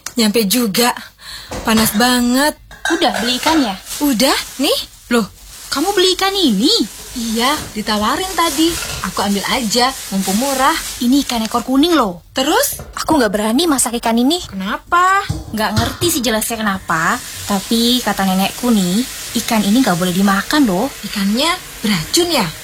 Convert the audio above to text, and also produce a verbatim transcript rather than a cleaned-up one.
nyampe juga. Panas banget. Udah beli ikan ya? Udah, nih. Loh, kamu beli ikan ini? Iya, ditawarin tadi. Aku ambil aja, mumpung murah. Ini ikan ekor kuning loh. Terus? Aku gak berani masak ikan ini. Kenapa? Gak ngerti sih jelasnya kenapa. Tapi kata nenekku nih, ikan ini gak boleh dimakan loh. Ikannya beracun ya?